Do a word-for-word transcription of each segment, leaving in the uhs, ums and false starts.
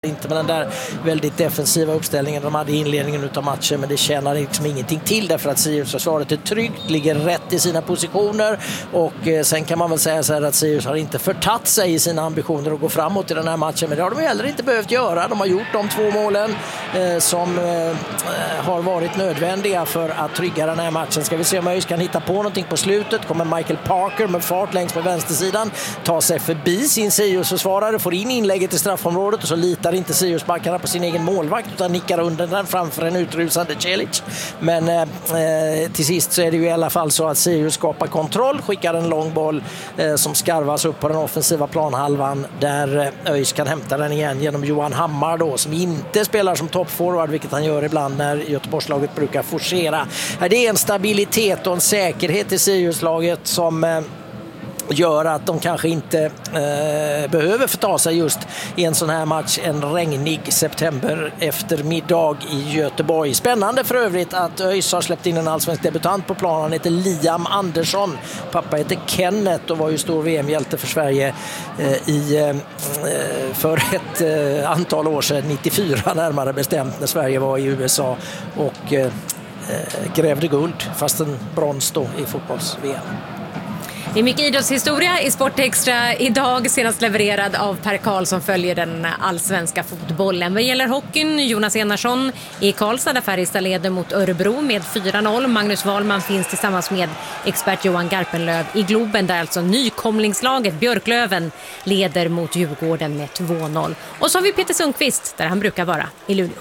Inte med den där väldigt defensiva uppställningen de hade i inledningen av matchen, men det tjänar liksom ingenting till därför att Sirius-försvaret är tryggt, ligger rätt i sina positioner och eh, sen kan man väl säga så här att Sirius har inte förtatt sig i sina ambitioner att gå framåt i den här matchen, men det har de heller inte behövt göra. De har gjort de två målen eh, som eh, har varit nödvändiga för att trygga den här matchen. Ska vi se om ÖIS kan hitta på någonting på slutet. Kommer Michael Parker med fart längs med vänstersidan, tar sig förbi sin Sirius-försvarare, får in inlägget i straffområdet och så litar inte Sirius-backarna på sin egen målvakt utan nickar under den framför en utrusande Celic. Men eh, till sist så är det ju i alla fall så att Sirius skapar kontroll, skickar en lång boll eh, som skarvas upp på den offensiva planhalvan där eh, ÖIS kan hämta den igen genom Johan Hammar då, som inte spelar som toppforward, vilket han gör ibland när Göteborgslaget brukar forcera. Det är en stabilitet och en säkerhet i Sirius-laget som eh, gör att de kanske inte eh, behöver förta sig just i en sån här match en regnig september eftermiddag i Göteborg. Spännande för övrigt att ÖIS har släppt in en allsvensk debutant på planen. Han heter Liam Andersson. Pappa heter Kenneth och var ju stor V M-hjälte för Sverige eh, i, eh, för ett eh, antal år sedan, nittiofyra närmare bestämt, när Sverige var i U S A och eh, grävde guld, fast en brons då i fotbolls-V M. Det är mycket idrottshistoria i Sportextra idag, senast levererad av Per Karlsson, följer den allsvenska fotbollen. Vad gäller hockeyn, Jonas Enarsson i Karlstad där Färjestad leder mot Örebro med fyra noll. Magnus Wahlman finns tillsammans med expert Johan Garpenlöv i Globen där alltså nykomlingslaget Björklöven leder mot Djurgården med två noll. Och så har vi Peter Sundqvist där han brukar vara i Luleå.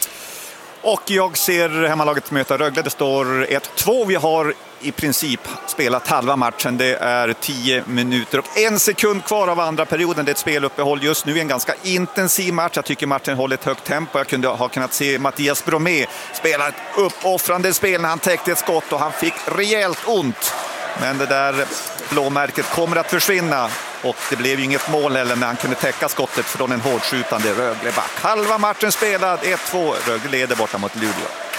Och jag ser hemmalaget möta Rögle. Det står ett två. Vi har i princip spelat halva matchen. Det är tio minuter och en sekund kvar av andra perioden. Det är ett speluppehåll just nu. En ganska intensiv match. Jag tycker matchen håller ett högt tempo. Jag kunde ha kunnat se Mattias Bromé spela ett uppoffrande spel när han täckte ett skott och han fick rejält ont. Men det där blåmärket kommer att försvinna. Och det blev ju inget mål heller när han kunde täcka skottet från en hårdskjutande Rögle-back. Halva matchen spelad, ett två. Rögle leder borta mot Luleå.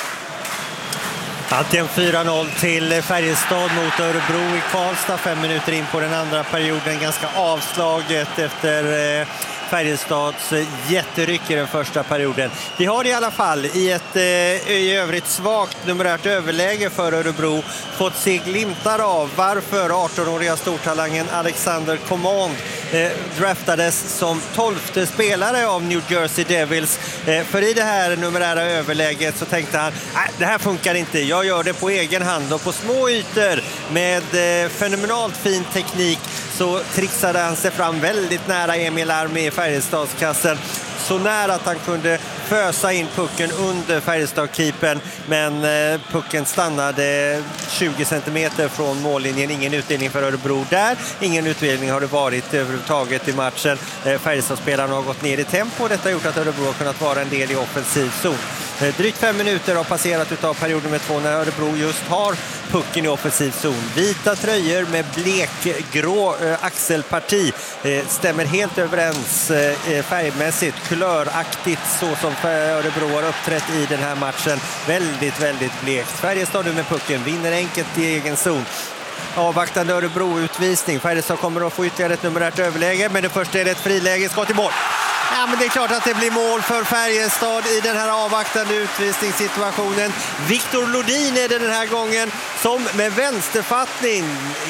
Alltid fyra noll till Färjestad mot Örebro i Karlstad. Fem minuter in på den andra perioden. Ganska avslaget efter eh, Färjestads jätteryck i den första perioden. Vi har i alla fall i ett eh, i övrigt svagt numerärt överläge för Örebro fått se glimtar av varför arton-åriga stortalangen Alexander Command eh, draftades som tolfte spelare av New Jersey Devils. Eh, för i det här numerära överläget så tänkte han, nej, det här funkar inte. Jag gör det på egen hand och på små ytor med eh, fenomenalt fin teknik så trixade han sig fram väldigt nära Emil Armé i Färjestadskassen. Så nära att han kunde fösa in pucken under Färjestad-keepern, men eh, pucken stannade tjugo centimeter från mållinjen. Ingen utdelning för Örebro där. Ingen utdelning har det varit överhuvudtaget i matchen. Eh, Färjestad-spelarna har gått ner i tempo. Detta har gjort att Örebro har kunnat vara en del i offensiv zon. Eh, drygt fem minuter har passerat utav perioden med två när Örebro just har pucken i offensiv zon. Vita tröjor med blekgrå eh, axelparti eh, stämmer helt överens eh, färgmässigt, kulöraktigt så som Örebro har uppträtt i den här matchen. Väldigt, väldigt blekt. Färjestad nu med pucken, vinner enkelt i egen zon. Avvaktande Örebro-utvisning. Färjestad kommer att få ytterligare ett numerärt överläge, men det första är ett friläge, skott i mål. Ja, men det är klart att det blir mål för Färjestad i den här avvaktande utvisningssituationen. Viktor Lodin är det den här gången som med vänsterfattning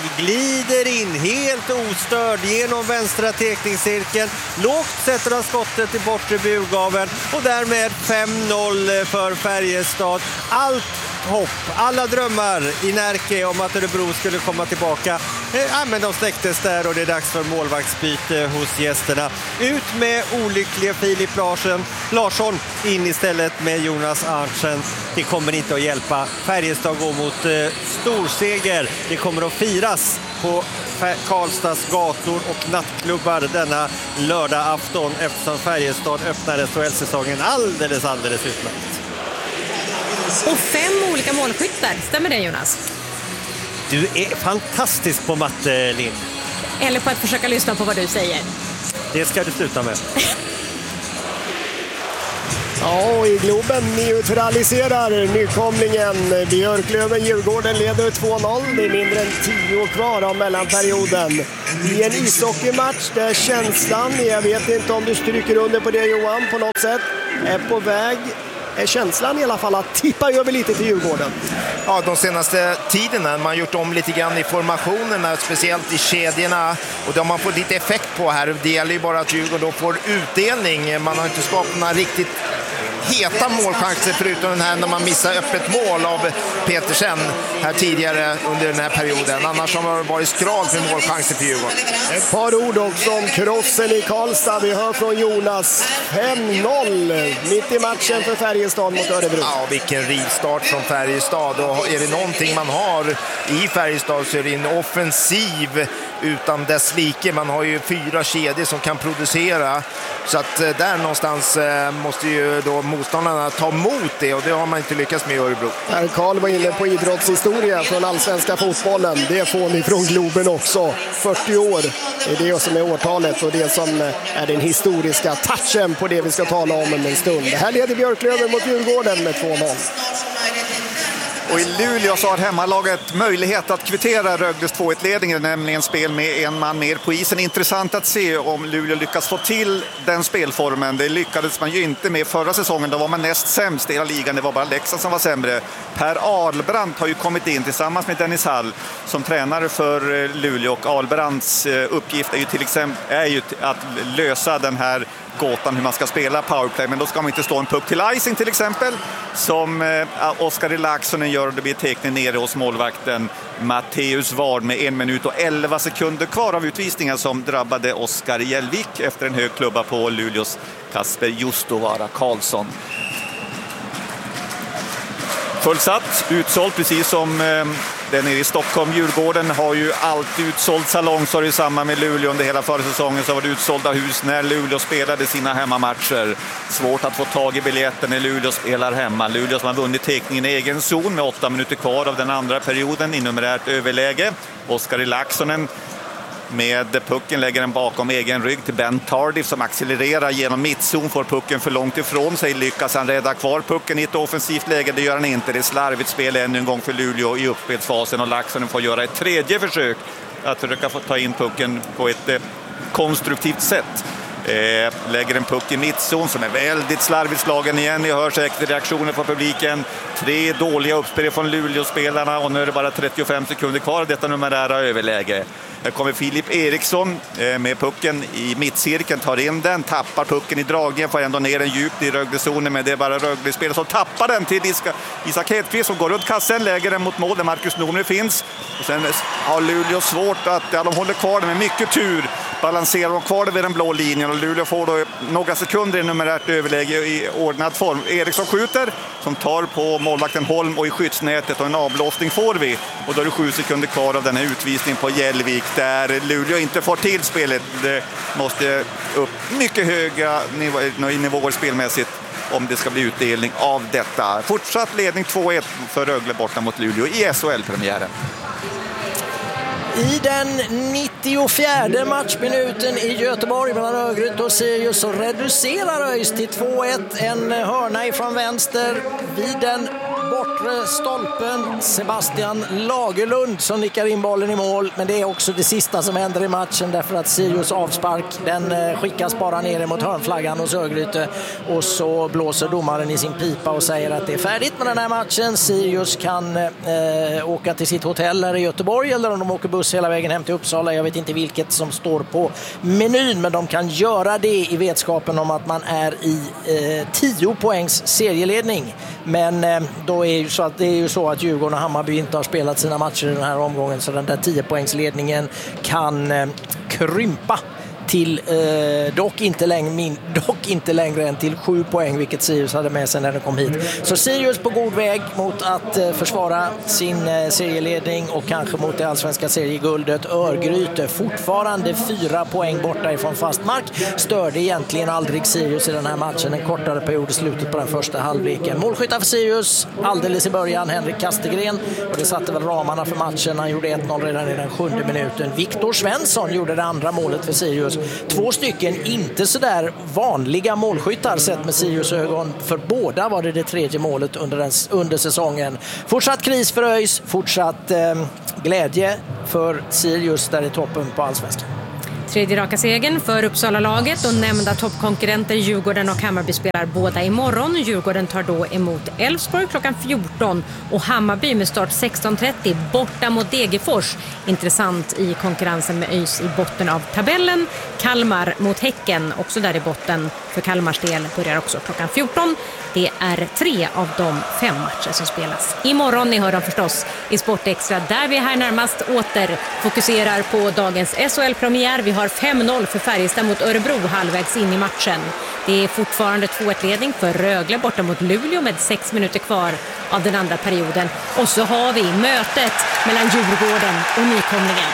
glider in helt ostörd genom vänstra tekningscirkeln. Lågt sätter han skottet i bortre burgaveln och därmed fem noll för Färjestad. Allt hopp, alla drömmar i Närke om att Örebro skulle komma tillbaka. Ja, men de släcktes där och det är dags för målvaktsbyte hos gästerna. Ut med olyckliga Filip Larsson, Larsson in istället med Jonas Arntzen. Det kommer inte att hjälpa. Färjestad går mot eh, storseger. Det kommer att firas på Karlstads gator och nattklubbar denna lördag afton eftersom Färjestad öppnade S H L-säsongen alldeles, alldeles utmärkt. Och fem olika målskyttar, stämmer det Jonas? Du är fantastisk på matte, Linn. Eller på att försöka lyssna på vad du säger. Det ska du sluta med. Ja, och i Globen neutraliserar nykomlingen Björklöven. Djurgården leder två noll. Det är mindre än tio kvar av mellanperioden. I en ishockeymatch där känslan, jag vet inte om du stryker under på det Johan, på något sätt är på väg, är känslan i alla fall att tippa över lite till Djurgården. Ja, de senaste tiderna man har gjort om lite grann i formationerna, speciellt i kedjorna, och det har man fått lite effekt på här. Det gäller ju bara att Djurgården då får utdelning. Man har inte skapat några riktigt heta målchanser förutom den här när man missar öppet mål av Petersen här tidigare under den här perioden. Annars har det varit skralt med målchanser för Djurgården. Ett par ord också om krossen i Karlstad. Vi hör från Jonas. fem noll mitt i matchen för Färjestad mot Örebro. Ja, vilken rivstart från Färjestad. Och är det någonting man har i Färjestad så är det en offensiv utan dess like. Man har ju fyra kedjor som kan producera. Så att där någonstans måste ju då motståndarna ta emot det, och det har man inte lyckats med i Örebro. Herr Karl var inne på idrottshistoria från allsvenska fotbollen. Det får ni från Globen också. fyrtio år är det som är årtalet och det som är den historiska touchen på det vi ska tala om en stund. Här leder Björklöven mot Djurgården med två noll. Och i Luleå så har hemmalaget möjlighet att kvittera Rögles två ett-ledningen, nämligen spel med en man mer på isen. Intressant att se om Luleå lyckas få till den spelformen. Det lyckades man ju inte med förra säsongen. Då var man näst sämst i hela ligan. Det var bara Leksand som var sämre. Per Ahlbrandt har ju kommit in tillsammans med Dennis Hall som tränare för Luleå. Och Ahlbrandts uppgift är ju till exempel är ju att lösa den här gåtan hur man ska spela powerplay, men då ska man inte stå en puck till icing till exempel som eh, Oskar Laaksonen gör, och det blir teckning nere hos målvakten Matteus Ward med en minut och elva sekunder kvar av utvisningen som drabbade Oskar Jelvik efter en hög klubba på Luleås Kasper Justovara Karlsson. Fullsatt, utsålt precis som eh, den är i Stockholm. Djurgården har ju alltid utsålt salong, så är det samma med Luleå. Under hela förra säsongen så var det utsålda hus när Luleå spelade sina hemmamatcher. Svårt att få tag i biljetten när Luleå spelar hemma. Luleå som har vunnit teckningen i egen zon med åtta minuter kvar av den andra perioden i numerärt överläge. Oskar Laaksonen med pucken lägger den bakom egen rygg till Ben Tardif som accelererar genom mittzon, får pucken för långt ifrån sig. Lyckas han rädda kvar pucken i ett offensivt läge? Det gör han inte. Det är slarvigt spel ännu en gång för Luleå i uppspelsfasen, och Laaksonen får göra ett tredje försök att försöka få ta in pucken på ett eh, konstruktivt sätt. Eh, lägger en puck i mittzon som är väldigt slarvigt slagen igen. Ni hör säkert reaktioner från publiken. Tre dåliga uppspel från Luleå-spelarna, och nu är det bara trettiofem sekunder kvar av detta numerära överläge. Här kommer Filip Eriksson eh, med pucken i mittcirkeln, tar in den, tappar pucken i dragningen, får ändå ner den djupt i Rögle-zonen, men det är bara Rögle-spelare som tappar den till Iska, Isak Hedqvist som går runt kassen, lägger den mot mål där Marcus Norne finns. Och sen har Luleå svårt att, ja, de håller kvar den med mycket tur, balanserar de kvar det vid den blå linjen, och Luleå får då några sekunder i numerärt överläge i ordnad form. Eriksson skjuter som tar på målvakten Holm och i skyddsnätet, och en avblåsning får vi, och då är det sju sekunder kvar av den här utvisningen på Jelvik där Luleå inte får till spelet. Det måste upp mycket höga nivåer, nivåer spelmässigt om det ska bli utdelning av detta. Fortsatt ledning två ett för Rögle borta mot Luleå i S H L-premiären. I den nittiofjärde matchminuten i Göteborg mellan Örgryte och Sirius så reducerar ÖIS till två ett. En hörna ifrån vänster vid den bortre stolpen. Sebastian Lagerlund som nickar in bollen i mål. Men det är också det sista som händer i matchen, därför att Sirius avspark, den skickas bara ner mot hörnflaggan hos Örgryte. Och så blåser domaren i sin pipa och säger att det är färdigt med den här matchen. Sirius kan eh, åka till sitt hotell här i Göteborg, eller om de åker buss hela vägen hem till Uppsala. Jag vet inte vilket som står på menyn, men de kan göra det i vetskapen om att man är i eh, tio poängs serieledning. Men eh, då är ju så att det är ju så att Djurgården och Hammarby inte har spelat sina matcher i den här omgången, så den där tio poängsledningen kan eh, krympa till eh, dock, inte längre, min, dock inte längre än till sju poäng, vilket Sirius hade med sig när de kom hit. Så Sirius på god väg mot att eh, försvara sin eh, serieledning och kanske mot det allsvenska serieguldet. Örgryte fortfarande fyra poäng borta ifrån fast mark. Störde egentligen aldrig Sirius i den här matchen. En kortare period i slutet på den första halvleken. Målskyttar för Sirius alldeles i början, Henrik Kastegren, och det satte väl ramarna för matchen. Han gjorde ett noll redan i den sjunde minuten. Viktor Svensson gjorde det andra målet för Sirius Två stycken inte så där vanliga målskyttar sett med Sirius ögon. För båda var det det tredje målet under, den, under säsongen. Fortsatt kris för ÖIS, fortsatt eh, glädje för Sirius där i toppen på allsvenskan. Tredje raka segern för Uppsala-laget och nämnda toppkonkurrenter Djurgården och Hammarby spelar båda imorgon. Djurgården tar då emot Elfsborg klockan fjorton och Hammarby med start sexton trettio borta mot Degerfors. Intressant i konkurrensen med ÖIS i botten av tabellen. Kalmar mot Häcken, också där i botten. För Kalmars del börjar också klockan fjorton. Det är tre av de fem matcher som spelas imorgon. Ni hör dem förstås i Sportextra där vi här närmast åter fokuserar på dagens S H L-premiär. Vi har fem noll för Färjestad mot Örebro halvvägs in i matchen. Det är fortfarande två ett-ledning för Rögle borta mot Luleå med sex minuter kvar av den andra perioden. Och så har vi mötet mellan Djurgården och nykomlingen.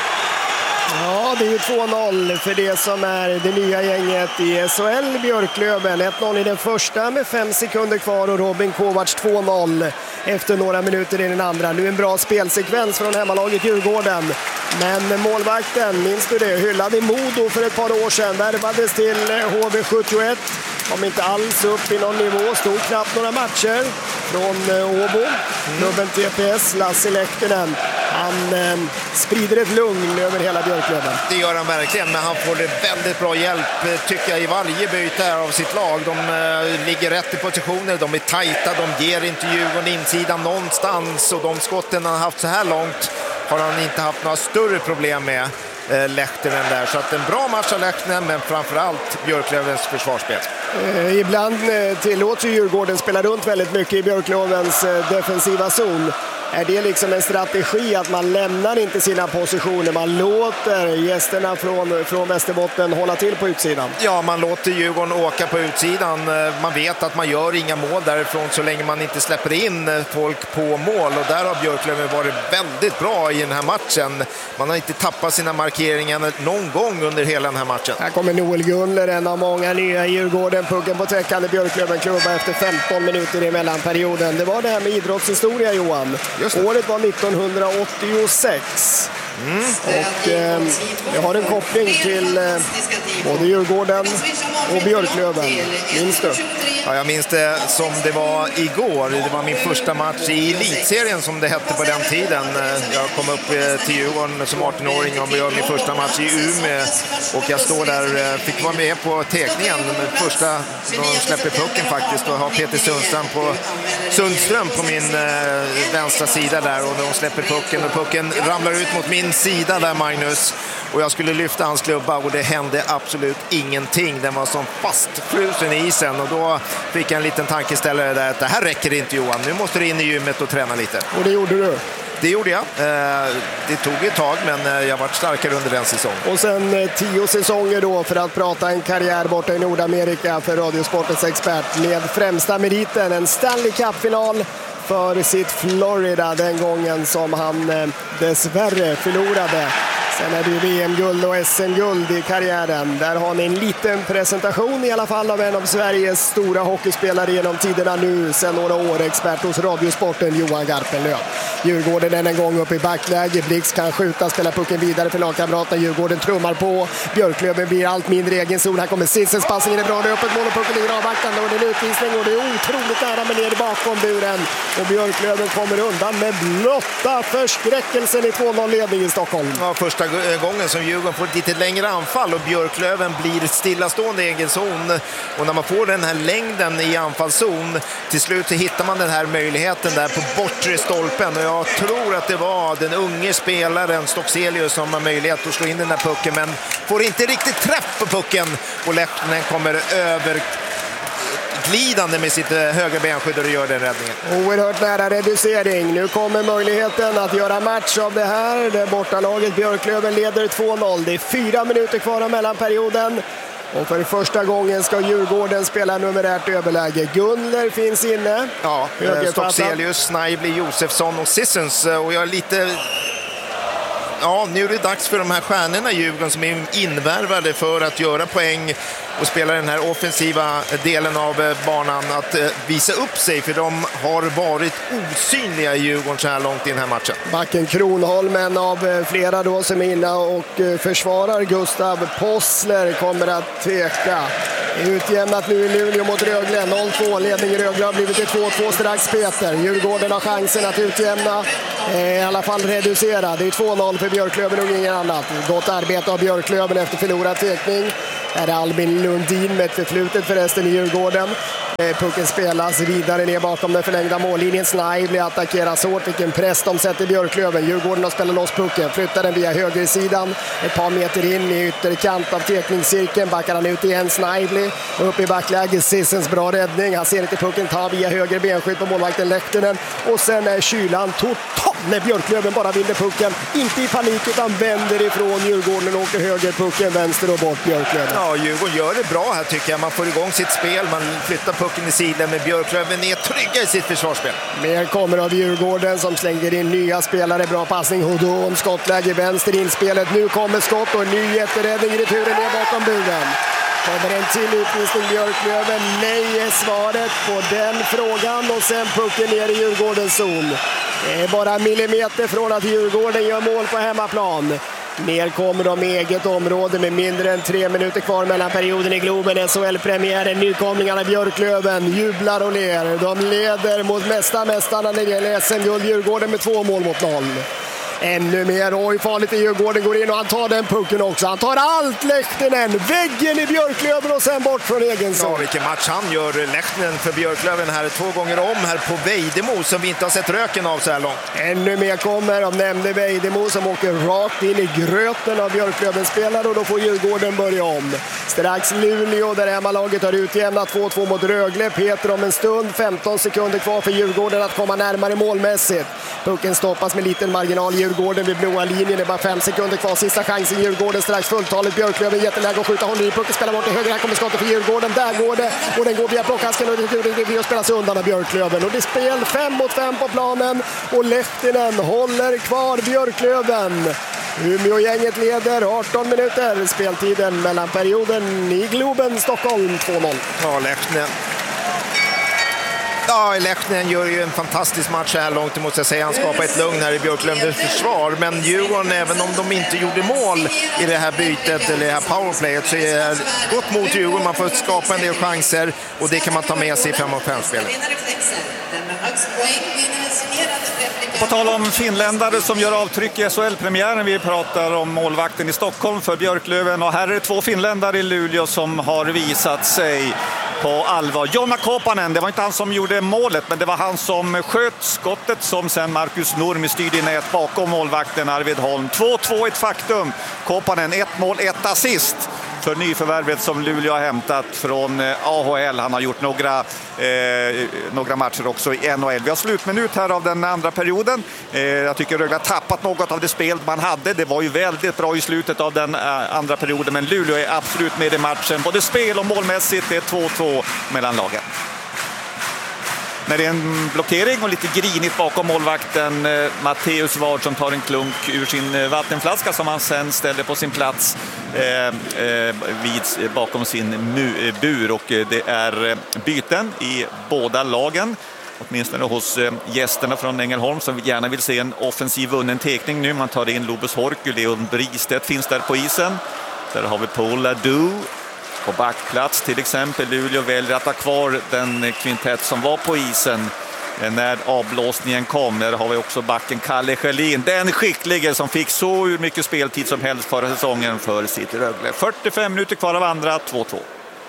Ja, det är ju två noll för det som är det nya gänget i S H L, Björklöven. ett noll i den första med fem sekunder kvar och Robin Kovacs två noll efter några minuter i den andra. Nu en bra spelsekvens från hemmalaget Djurgården. Men målvakten, minns du det, hyllade i Modo för ett par år sedan. Värvades till H V sjuttioett. Kom inte alls upp i någon nivå, stod knappt några matcher från Åbo. Klubben T P S, Lasse Lehtinen. Han eh, sprider ett lugn över hela Björklöven. Det gör han verkligen, men han får väldigt bra hjälp tycker jag i varje byte av sitt lag. De eh, ligger rätt i positioner, de är tajta, de ger inte Djurgården insidan någonstans och de skotten han har haft så här långt har han inte haft några större problem med. Lehtinen där. Så att en bra match av Lehtinen, men framförallt Björklövens försvarsspel. Eh, ibland eh, tillåter Djurgården spela runt väldigt mycket i Björklövens eh, defensiva zon. Är det liksom en strategi att man lämnar inte sina positioner, man låter gästerna från, från Västerbotten hålla till på utsidan? Ja, man låter Djurgården åka på utsidan. Man vet att man gör inga mål därifrån så länge man inte släpper in folk på mål, och där har Björklöven varit väldigt bra i den här matchen. Man har inte tappat sina markeringar någon gång under hela den här matchen. Här kommer Noel Gunler, en av många nya i Djurgården. Pucken på täckande Björklöven-klubba efter femton minuter i mellanperioden. Det var det här med idrottshistoria, Johan. Året var nittonhundraåttiosex. Mm. Och eh, jag har en koppling till eh, både Djurgården och Björklöven. Minns du? Ja, jag minns det som det var igår. Det var min första match i elitserien som det hette på den tiden. Jag kom upp till Djurgården som arton-åring och gör min första match i Umeå. Och jag står där, fick vara med på teckningen. Den första, de släpper pucken faktiskt, och har Peter Sundström på, Sundström på min eh, vänstra sida där. Och de släpper pucken och pucken ramlar ut mot min sida där, Magnus. Och jag skulle lyfta hans klubba och det hände absolut ingenting. Den var som fastfrusen i isen, och då fick jag en liten tankeställare där att det här räcker inte, Johan. Nu måste du in i gymmet och träna lite. Och det gjorde du? Det gjorde jag. Det tog ett tag, men jag var starkare under den säsongen. Och sen tio säsonger då för att prata en karriär borta i Nordamerika för Radiosportens expert, med främsta meriten en Stanley Cup-final för sitt Florida den gången som han dessvärre förlorade. Sen är det ju V M-guld och S M-guld i karriären. Där har ni en liten presentation i alla fall av en av Sveriges stora hockeyspelare genom tiderna nu sedan några år. Expert hos Radiosporten, Johan Garpenlöv. Djurgården än en gång upp i backläge. Blix kan skjuta, spela pucken vidare för lagkamraterna. Djurgården trummar på. Björklöven blir allt mindre egen zon. Här kommer Sissens passning, är bra. Det är öppet mål och pucken ligger avvaktande. Och det är en utvisning och det är otroligt nära med ner bakom buren. Och Björklöven kommer undan med blotta förskräckelsen i två noll-ledning i Stockholm. Ja, första gången som Djurgården får ett lite längre anfall och Björklöven blir stillastående i egen zon. Och när man får den här längden i anfallszon, till slut så hittar man den här möjligheten där på bortre stolpen. Och jag tror att det var den unge spelaren Stockselius som har möjlighet att slå in den här pucken, men får inte riktigt träff på pucken. Och Lehtinen kommer över glidande med sitt högra benskydd och gör den räddningen. Oerhört nära reducering. Nu kommer möjligheten att göra match av det här. Det bortalaget Björklöven leder två noll. Det är fyra minuter kvar av mellanperioden. Och för första gången ska Djurgården spela numerärt överläge. Gunler finns inne. Ja, Stockselius, Snajbli, Josefsson och Sissons. Och jag är lite... Ja, nu är det dags för de här stjärnorna i Djurgården som är invärvade för att göra poäng och spela den här offensiva delen av banan att visa upp sig, för de har varit osynliga i Djurgården så här långt i den här matchen. Backen Kronholm, en av flera då som är inne och försvarar Gustav Possler, kommer att tveka. Utjämnat nu i Luleå mot Rögle, noll två, ledning i Rögle har blivit två två strax Peter. Djurgården har chansen att utjämna, i alla fall reducera. Det är två noll för Björklöven och ingen annat. Gott arbete av Björklöven efter förlorad tekning. Här är Albin Lundin med ett förflutet förresten i Djurgården. Pucken spelas vidare ner bakom den förlängda mållinjen. Snively attackeras hårt. Vilken press de sätter Björklöven. Djurgården har spelat loss pucken. Flyttar den via högersidan. Ett par meter in i ytterkant av tekningscirkeln. Backar han ut igen Snively. Upp i backläge. Sissens bra räddning. Han ser inte pucken ta via höger benskydd på målvakten Lehtinen. Och sen är kylan total när Björklöven bara vinner pucken. Inte i panik utan vänder ifrån Djurgården och åker höger pucken vänster och bort Björklöven. Ja, Djurgården gör det bra här tycker jag. Man får igång sitt spel. Man flyttar pucken i sidan, med Björklöven är trygga i sitt försvarsspel. Mer kommer av Djurgården som slänger in nya spelare. Bra passning, Hodon, skottläge vänster inspelet. Nu kommer skott och en ny jätteräddning i returen ner bakom buren. Kommer en till utvisning Björklöven? Nej är svaret på den frågan och sen pucken ner i Djurgårdens zon. Det är bara millimeter från att Djurgården gör mål på hemmaplan. Mer kommer de i eget område med mindre än tre minuter kvar mellan perioden i Globen. S H L-premiären, nykomlingarna Björklöven jublar och ler. De leder mot mesta mästarna när det gäller S M-guld Djurgården med två mål mot noll. Ännu mer, oj farligt i Djurgården går in och han tar den pucken också. Han tar allt Lehtinen, väggen i Björklöven och sen bort från egen zon. Ja, vilken match han gör, Lehtinen för Björklöven här två gånger om här på Vejdemo som vi inte har sett röken av så här långt. Ännu mer kommer, de nämnde Vejdemo som åker rakt in i gröten av Björklövens spelare och då får Djurgården börja om. Strax Luleå där hemmalaget har utjämnat två två mot Rögle. Peter om en stund, femton sekunder kvar för Djurgården att komma närmare målmässigt. Pucken stoppas med liten marginal. Djurgården vid blåa linjen, det är bara fem sekunder kvar. Sista chansen Djurgården, strax fulltaligt. Björklöven jätteläge att skjuta, håller i pucken, spelar bort till höger. Här kommer skottet för Djurgården, där går det. Och den går via plockasken och det är spelas undan av Björklöven. Och det är spel fem mot fem på planen och Lehtinen håller kvar Björklöven. Umeå-gänget leder arton minuter. Speltiden mellan perioden i Globen, Stockholm två noll. Ja, Lehtinen. Ja, Lehtinen gör ju en fantastisk match här långt, måste jag säga. Han skapar ett lugn här i Björklövens försvar. Men Djurgården, även om de inte gjorde mål i det här bytet eller det här powerplayet, så är det gott mot Djurgården. Man får skapa en del chanser och det kan man ta med sig i fem mot fem-spelet. På tal om finländare som gör avtryck i S H L-premiären, vi pratar om målvakten i Stockholm för Björklöven, och här är det två finländare i Luleå som har visat sig på allvar. Jonna Kopanen, det var inte han som gjorde målet, men det var han som sköt skottet som sen Marcus Nurmi styrde i nät bakom målvakten Arvid Holm. två två ett faktum. Kopanen, ett mål, ett assist för nyförvärvet som Luleå har hämtat från A H L. Han har gjort några, eh, några matcher också i N H L. Vi har slutminut här av den andra perioden. Eh, jag tycker Rögle har tappat något av det spel man hade. Det var ju väldigt bra i slutet av den eh, andra perioden, men Luleå är absolut med i matchen. Både spel och målmässigt, det är två två mellan lagen. När det är en blockering och lite grinigt bakom målvakten eh, Matteus Ward som tar en klunk ur sin eh, vattenflaska som han sen ställer på sin plats eh, eh, vid, bakom sin mu, eh, bur. Och eh, det är eh, byten i båda lagen. Åtminstone hos eh, gästerna från Ängelholm som gärna vill se en offensiv vunnen tekning nu. Man tar in Lobus Horky, Leon Bristedt finns där på isen. Där har vi Paul Ladou. På backplats till exempel. Luleå väljer att ha kvar den kvintett som var på isen när avblåsningen kom. Där har vi också backen Kalle Schelin. Den skicklige som fick så mycket speltid som helst förra säsongen för City Rögle. fyrtiofem minuter kvar av andra, två två.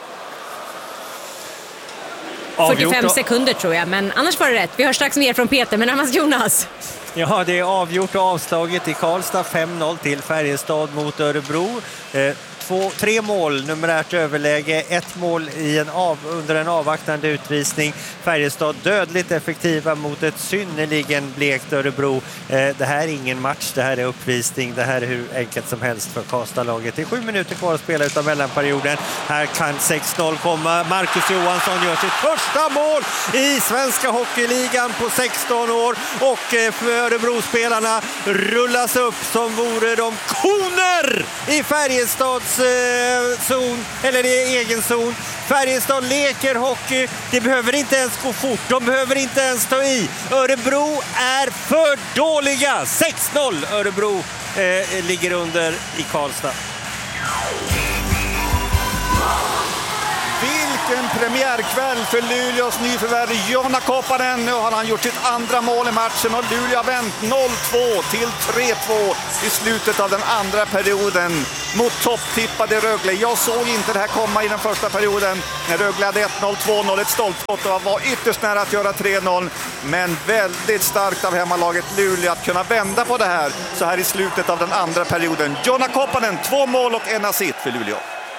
fyrtiofem sekunder tror jag, men annars var det rätt. Vi hör strax mer från Peter, men annars Jonas. Ja, det är avgjort och avslaget i Karlstad. fem noll till Färjestad mot Örebro. Eh, två, tre mål, numerärt överläge. Ett mål i en av, under en avvaktande utvisning. Färjestad dödligt effektiva mot ett synnerligen blekt Örebro. Eh, det här är ingen match, det här är uppvisning. Det här är hur enkelt som helst för Karlstad-laget. Det är sju minuter kvar att spela utav mellanperioden. Här kan sex noll komma. Marcus Johansson gör sitt första mål i svenska hockeyligan på sexton år. Och eh, för Örebro-spelarna rullas upp som vore de koner i Färjestads eh, zon, eller i egen zon. Färjestad leker hockey. Det behöver inte ens gå fort. De behöver inte ens ta i. Örebro är för dåliga. sex noll Örebro eh, ligger under i Karlstad. Vilken premiärkväll för Luleås nyförvärv Jonna Koppanen. Nu har han gjort sitt andra mål i matchen och Luleå har vänt noll två till tre två i slutet av den andra perioden mot topptippade Rögle. Jag såg inte det här komma i den första perioden när Rögle hade ett noll, två noll, ett stolpskott och var ytterst nära att göra tre noll. Men väldigt starkt av hemmalaget Luleå att kunna vända på det här så här i slutet av den andra perioden. Jonna Koppanen, två mål och en assist för Luleå.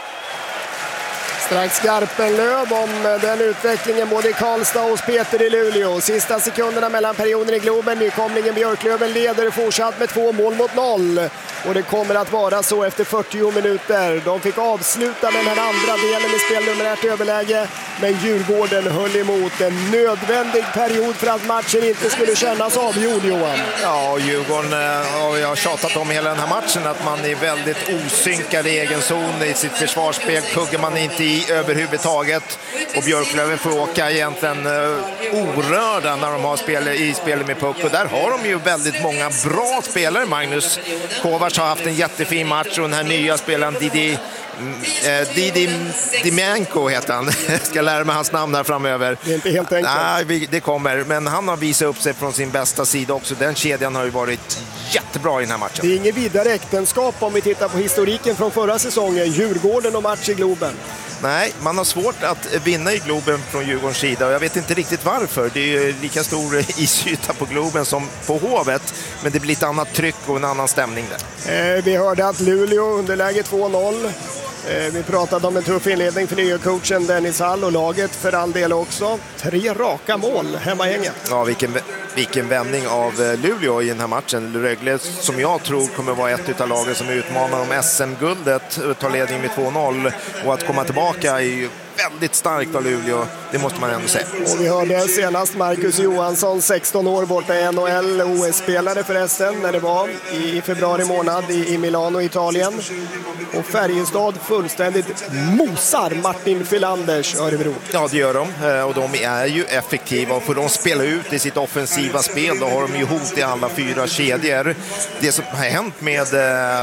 Strax Garpenlöv om den utvecklingen både i Karlstad och hos Peter i Luleå. Sista sekunderna mellan perioden i Globen. Nykomlingen Björklöven leder fortsatt med två mål mot noll. Och det kommer att vara så efter fyrtio minuter. De fick avsluta den här andra delen i spel nummer ett överläge. Men Djurgården höll emot en nödvändig period för att matchen inte skulle kännas avgjord, Johan. Ja, Djurgården har jag tjatat om hela den här matchen att man är väldigt osynkad i egen zon i sitt försvarsspel. Kuggar man inte i överhuvudtaget och Björklöven får åka egentligen uh, orörda när de har spel i spelet med puck och där har de ju väldigt många bra spelare. Magnus Kovacs har haft en jättefin match och den här nya spelaren Didi eh, Didi Dimenko heter han. Jag ska lära mig hans namn här framöver. Det är inte helt enkelt. Nej, det kommer, men han har visat upp sig från sin bästa sida också. Den kedjan har ju varit jättebra i den här matchen. Det är inget vidare äktenskap om vi tittar på historiken från förra säsongen. Djurgården och match i Globen. Nej, man har svårt att vinna i Globen från Djurgårdens sida och jag vet inte riktigt varför. Det är ju lika stor isyta på Globen som på Hovet, men det blir ett annat tryck och en annan stämning där. Eh, vi hörde att Luleå underläge två noll. Eh, vi pratade om en tuff inledning för nya coachen Dennis Hall och laget för all del också. Tre raka mål hemma gänget. Ja, vilken, vilken vändning av Luleå i den här matchen. Rögle som jag tror kommer vara ett av lagen som utmanar om S M-guldet, tar ledning med två noll och att komma tillbaka är ju väldigt starkt av Luleå, det måste man ändå säga. Och vi hörde senast Marcus Johansson, sexton år borta i N H L, O S-spelare förresten när det var i februari månad i, i Milano, Italien. Och Färjestad fullständigt mosar Martin Filanders Örebro. Ja, det gör de. Och de är ju effektiva. Och får de spela ut i sitt offensiva spel, då har de ju hot i alla fyra kedjor. Det som har hänt med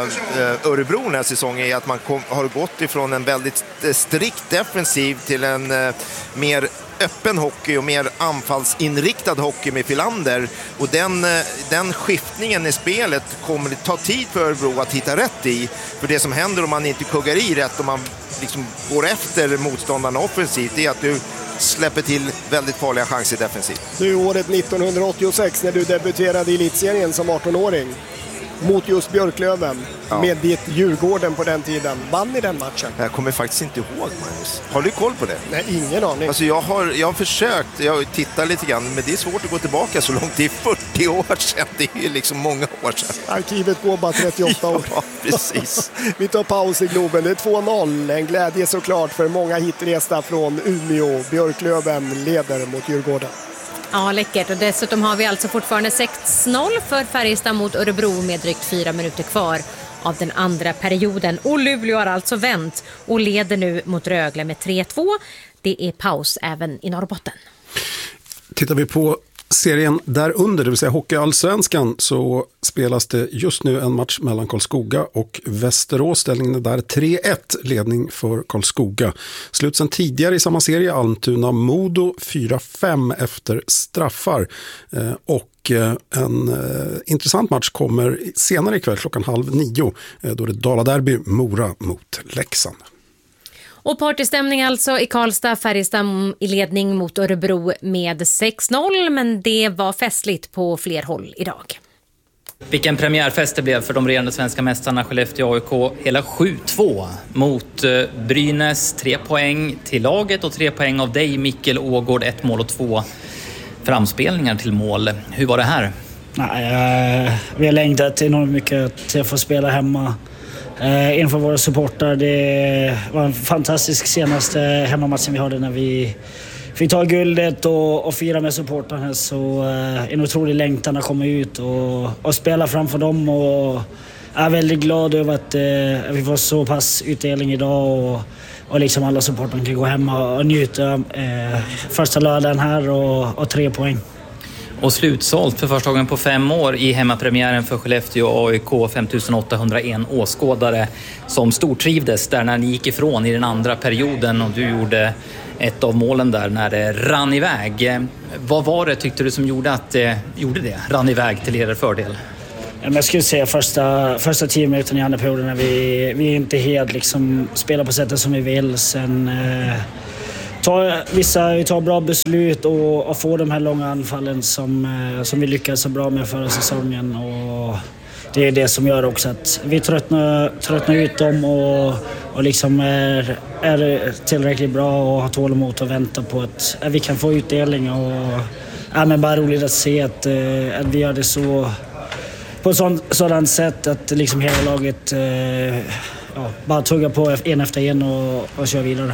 Örebro den här säsongen är att man kom, har gått ifrån en väldigt strikt defensiv till en eh, mer öppen hockey och mer anfallsinriktad hockey med Filander. Och den, eh, den skiftningen i spelet kommer det ta tid för Örebro att hitta rätt i. För det som händer om man inte kuggar i rätt, om man liksom går efter motståndarna offensivt, det är att du släpper till väldigt farliga chanser defensivt. Du, året nittonhundraåttiosex när du debuterade i elitserien som arton-åring mot just Björklöven, ja, med ditt Djurgården på den tiden. Vann i den matchen? Jag kommer faktiskt inte ihåg, Magnus. Har du koll på det? Nej, ingen aning. Alltså jag har, jag har försökt, jag tittar lite grann, men det är svårt att gå tillbaka så långt. Det är fyrtio år sedan, det är ju liksom många år sedan. Arkivet går bara trettioåtta år. Ja, precis. Vi tar paus i Globen, det är två noll. En glädje såklart för många hitresta från Umeå. Björklöven leder mot Djurgården. Ja, läckert. Och dessutom har vi alltså fortfarande sex noll för Färjestad mot Örebro med drygt fyra minuter kvar av den andra perioden. Och Luleå har alltså vänt och leder nu mot Rögle med tre två. Det är paus även i Norrbotten. Tittar vi på serien där under, det vill säga Hockeyallsvenskan, så spelas det just nu en match mellan Karlskoga och Västerås. Ställningen är där tre ett, ledning för Karlskoga. Slut sen tidigare i samma serie, Almtuna-Modo fyra fem efter straffar. Eh, och eh, en eh, intressant match kommer senare ikväll klockan halv nio. Eh, då är det Dala-derby, Mora mot Leksand. Och partystämning alltså i Karlstad, Färjestad i ledning mot Örebro med sex noll, men det var festligt på fler håll idag. Vilken premiärfest det blev för de regerande svenska mästarna Skellefteå A I K. Hela sju två mot Brynäs, tre poäng till laget och tre poäng av dig Mikkel Ågård, ett mål och två framspelningar till mål. Hur var det här? Nej, vi har längtat enormt mycket till att få spela hemma Eh, inför våra supportrar. Det var en fantastisk senaste hemmamatchen vi hade när vi fick ta guldet och, och fira med supportrarna. Så eh, en otrolig längtan att komma ut och, och spela framför dem och Jag är väldigt glad över att eh, vi får så pass utdelning idag och, och liksom alla supportrar kan gå hem och, och njuta eh, första lördagen här och, och tre poäng. Och slutsålt för första gången på fem år i hemmapremiären för Skellefteå och A I K, fem tusen åttahundraen åskådare som stortrivdes där när ni gick ifrån i den andra perioden och du gjorde ett av målen där när det rann iväg. Vad var det tyckte du som gjorde att det gjorde det? Rann iväg till er fördel? Jag skulle säga första, första tio minuterna i andra perioden när vi, vi inte helt liksom spelar på sättet som vi vill. Sen eh, tar, vissa vi tar bra beslut och, och får de här långa anfallen som, eh, som vi lyckades så bra med förra säsongen. Och det är det som gör också att vi tröttnar, tröttnar ut dem och, och liksom är, är tillräckligt bra och har tålamod och vänta på att, att vi kan få utdelning. Och, ja, men bara roligt att se att, att vi gör det så på ett sådant, sådant sätt att liksom hela laget eh, ja, bara tuggar på en efter en och, och kör vidare.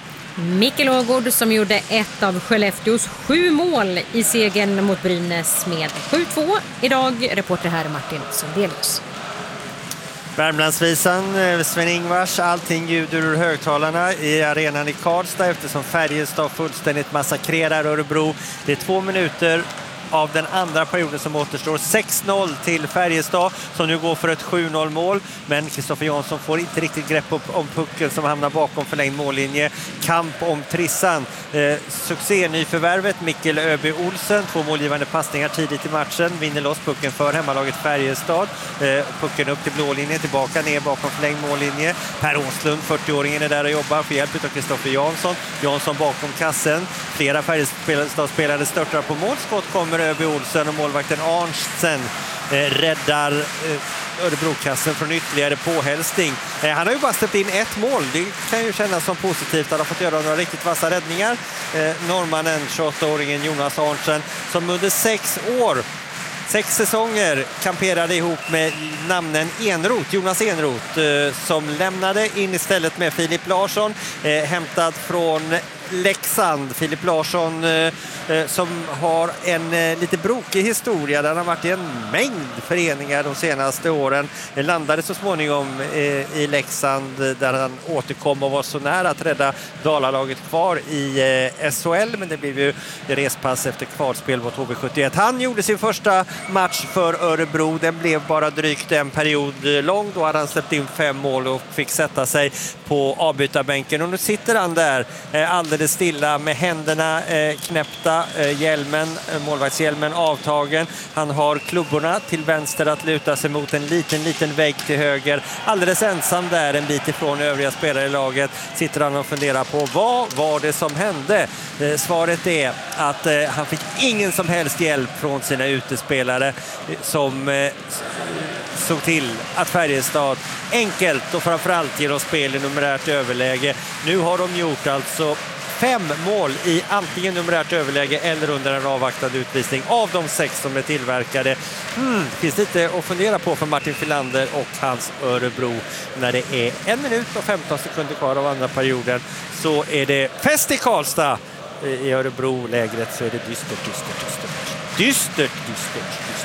Mikkel Ågård som gjorde ett av Skellefteås sju mål i segern mot Brynäs med sju två. Idag reporter här Martin Sundelius. Värmlandsvisan, Sven-Ingvars, allting ljuder ur högtalarna i arenan i Karlstad eftersom Färjestad fullständigt massakrerar Örebro. Det är två minuter av den andra perioden som återstår. sex noll till Färjestad som nu går för ett sju noll mål. Men Kristoffer Jansson får inte riktigt grepp upp om pucken som hamnar bakom förlängd mållinje. Kamp om trissan. Eh, succé nyförvärvet Mikkel Öby Olsen. Två målgivande passningar tidigt i matchen. Vinner loss pucken för hemmalaget Färjestad. Eh, pucken upp till blålinjen. Tillbaka ner bakom förlängd mållinje. Per Åslund, fyrtio-åringen är där och jobbar. För hjälp av Kristoffer Jansson. Jansson bakom kassen. Flera Färjestad-spelare störtar på målskott. Kommer Öby Olsen och målvakten Arntzen eh, räddar eh, Örebrokassen från ytterligare påhälsning. Eh, han har ju bara släppt in ett mål. Det kan ju kännas som positivt. Han har fått göra några riktigt vassa räddningar. Eh, norrmannen, tjugoåtta-åringen Jonas Arntzen som under sex år Sex säsonger kamperade ihop med namnen Enroth, Jonas Enroth, eh, som lämnade in istället med Filip Larsson, eh, hämtad från Leksand. Filip Larsson eh, som har en eh, lite brokig historia där han har varit i en mängd föreningar de senaste åren. Det landade så småningom eh, i Leksand där han återkom och var så nära att rädda Dalalaget kvar i eh, S H L, men det blev ju respass efter kvalspel mot H V sjuttioett. Han gjorde sin första match för Örebro. Den blev bara drygt en period lång. Då hade han släppt in fem mål och fick sätta sig på avbytarbänken. Och nu sitter han där eh, alldeles stilla med händerna eh, knäppta, eh, hjälmen, eh, målvaktshjälmen avtagen. Han har klubborna till vänster att luta sig mot en liten, liten vägg till höger. Alldeles ensam där en bit ifrån övriga spelare i laget sitter han och funderar på vad var det som hände. Eh, svaret är att eh, han fick ingen som helst hjälp från sina utespelare eh, som eh, såg till att Färjestad enkelt och framförallt genom spel i numerärt överläge. Nu har de gjort alltså fem mål i antingen numerärt överläge eller under en avvaktad utvisning av de sex som är tillverkade. Hmm, finns lite att fundera på för Martin Filander och hans Örebro. När det är en minut och femton sekunder kvar av andra perioden så är det fest i Karlstad. I Örebro-lägret så är det dystert, dystert, dystert. Dystert, dystert, dystert.